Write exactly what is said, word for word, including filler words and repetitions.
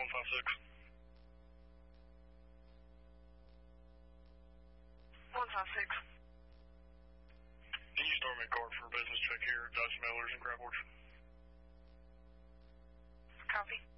one five six. one five six. Can you store me a card for a business check here at Dutch Millers in Crab Orchard? Copy.